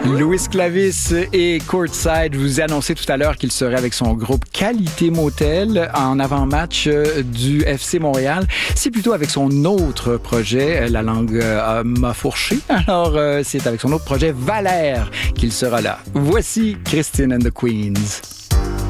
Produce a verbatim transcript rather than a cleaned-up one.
Louis Clavis et Courtside, je vous ai annoncé tout à l'heure qu'il serait avec son groupe Qualité Motel en avant-match du F C Montréal. C'est plutôt avec son autre projet, la langue euh, m'a fourché. Alors, euh, c'est avec son autre projet, Valère, qu'il sera là. Voici Christine and the Queens.